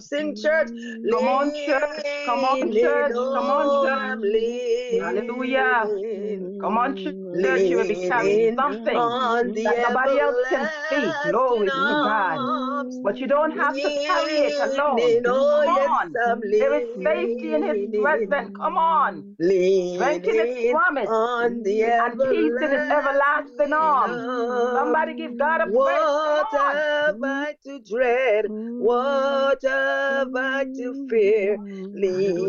Sing church, Come on, church. Come on, leaning church. Come on, on, church. I'm Hallelujah. Come on, church. You will be carrying leaning something on the that nobody else can see. everlasting Glory to God. arms. But you don't have to carry it alone. Leaning, oh Come yes, on. I'm There is safety in His presence. Come on. Strength in His leaning promise on the and peace in His everlasting everlasting arms. Somebody give arms. God a praise. Come What on. have I to dread? What have I to fear? Hallelujah.